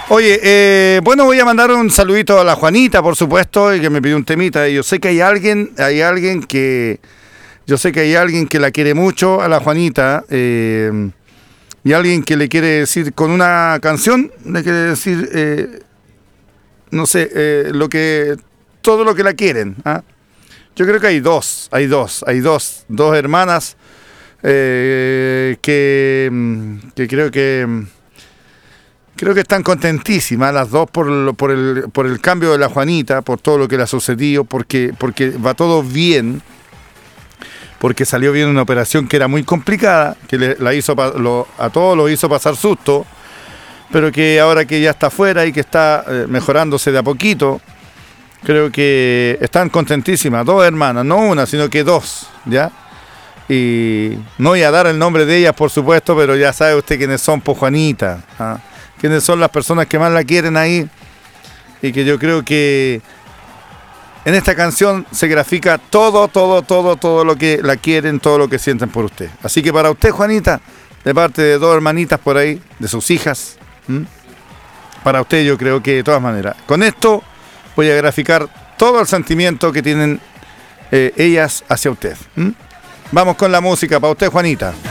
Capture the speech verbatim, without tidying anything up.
Oye, eh, bueno, voy a mandar un saludito a la Juanita, por supuesto, y que me pidió un temita. Yo sé que hay alguien, hay alguien que, yo sé que hay alguien que la quiere mucho a la Juanita, eh, y alguien que le quiere decir con una canción, le quiere decir, eh, no sé, eh, lo que, todo lo que la quieren. ¿Ah? Yo creo que hay dos, hay dos, hay dos, dos hermanas eh, que, que creo que creo que están contentísimas las dos por el, por el, por el cambio de la Juanita, por todo lo que le ha sucedido, porque, porque va todo bien, porque salió bien una operación que era muy complicada, que le, la hizo lo, a todos los hizo pasar susto, pero que ahora que ya está afuera y que está eh, mejorándose de a poquito, creo que están contentísimas, dos hermanas, no una, sino que dos, ¿ya? Y no voy a dar el nombre de ellas, por supuesto, pero ya sabe usted quiénes son, por Juanita, ¿ah? Quiénes son las personas que más la quieren ahí, y que yo creo que en esta canción se grafica todo, todo, todo, todo lo que la quieren, todo lo que sienten por usted. Así que para usted, Juanita, de parte de dos hermanitas por ahí, de sus hijas, ¿m? Para usted yo creo que de todas maneras, con esto voy a graficar todo el sentimiento que tienen eh, ellas hacia usted. ¿M? Vamos con la música para usted, Juanita.